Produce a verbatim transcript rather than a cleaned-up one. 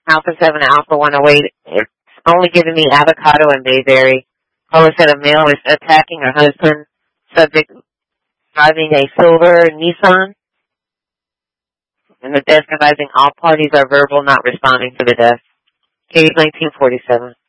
Alpha seven Alpha one oh eight. It's only giving me avocado and bayberry. Caller said a male is attacking her husband. Subject driving a silver Nissan. And the desk advising all parties are verbal, not responding to the desk. Case nineteen forty-seven.